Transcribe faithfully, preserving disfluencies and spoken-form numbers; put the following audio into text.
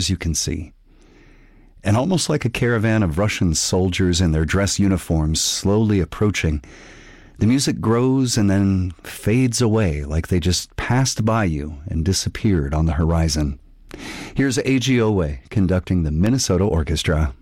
you can see. And almost like a caravan of Russian soldiers in their dress uniforms slowly approaching, the music grows and then fades away like they just passed by you and disappeared on the horizon. Here's A G O A conducting the Minnesota Orchestra.